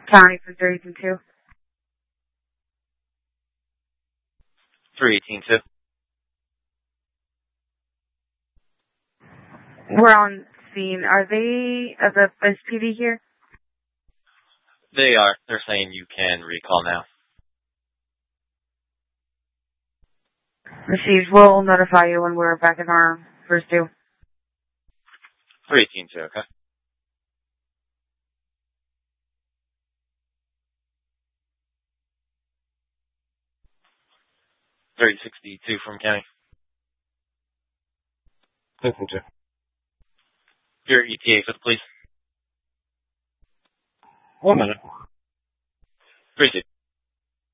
County for 382. 318-2. We're on scene. Are they of the SPD here? They are. They're saying you can recall now. Received. We'll notify you when we're back in our first due. 318-2, okay? $30.62 from county. Listen to. Your ETA for the police. 1 minute. Appreciate it.